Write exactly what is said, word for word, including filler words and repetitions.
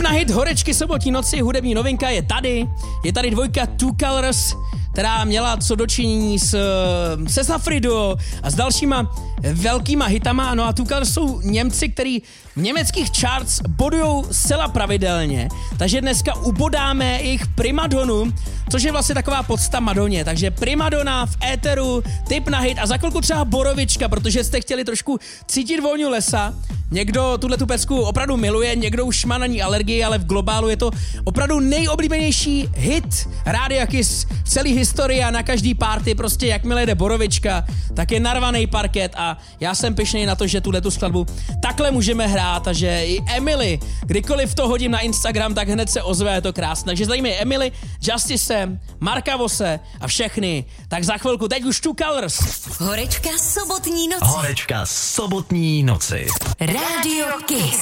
na hit Horečky sobotní noci, hudební novinka je tady. Je tady dvojka Two Colors, která měla co dočinění s, se Safrido a s dalšíma velkýma hitama. No a Two Colors jsou Němci, který v německých charts bodujou zcela pravidelně. Takže dneska ubodáme jejich primadonu, což je vlastně taková podsta Madoně. Takže primadona v éteru, tip na hit a za chvilku třeba borovička, protože jste chtěli trošku cítit vůni lesa. Někdo tuhle tu pecku opravdu miluje, někdo už má na ní alergii, ale v globálu je to opravdu nejoblíbenější hit Rádia Kiss v celé historii a na každý party prostě jakmile jde borovička, tak je narvaný parket a já jsem pyšnej na to, že tuhle tu skladbu takhle můžeme hrát a že i Emily, kdykoliv to hodím na Instagram, tak hned se ozve, je to krásné. Takže zajímají Emily, Justice, Marka Vose a všechny. Tak za chvilku, teď už Two Colors. Horečka sobotní noci. Horečka sobotní noci. Rádio Kiss.